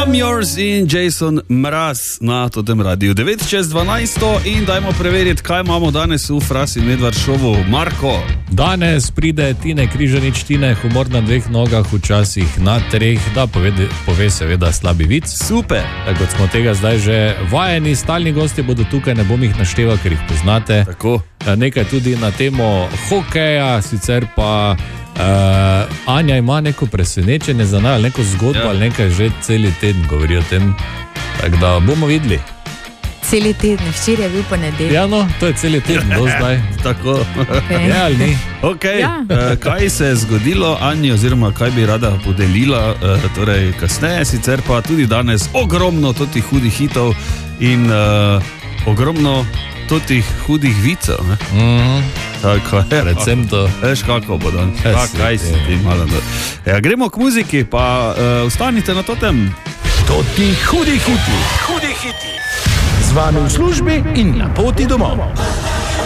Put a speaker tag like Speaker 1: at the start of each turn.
Speaker 1: I'm Yours in Jason Mraz na tem radiju 9/12 in dajmo preveriti, kaj imamo danes v Fras in Medvard šovu. Marko.
Speaker 2: Danes pride Tine Križanič, Tine, humor na dveh nogah, včasih na treh, da pove seveda slabi vic.
Speaker 1: Super.
Speaker 2: Tako kot smo tega zdaj že vajeni, stalni gostje bodo tukaj, ne bom jih našteval, ker jih poznate.
Speaker 1: Tako.
Speaker 2: Nekaj tudi na temo hokeja, sicer pa Anja ima neko presenečenje za naj, neko zgodbo ali nekaj, že celi teden govori o tem, tako da bomo videli.
Speaker 3: Celi teden, včeraj je bil ponedeljek.
Speaker 2: Ja, no, to je celi teden do zdaj.
Speaker 1: Tako.
Speaker 2: Okay. Ja, ali ni?
Speaker 1: Okay.
Speaker 3: Ja.
Speaker 1: Kaj se je zgodilo Anji, oziroma kaj bi rada podelila, torej kasneje, sicer pa tudi danes ogromno totih hudih hitov in ogromno totih hudih vicov. Tako je,
Speaker 2: predvsem to.
Speaker 1: Veš, kako bo dan. Kaj si ti malo da. Ja, gremo k muziki, pa ostanite na totem.
Speaker 4: Toti hudi hiti. Z vami v službi in na poti domov.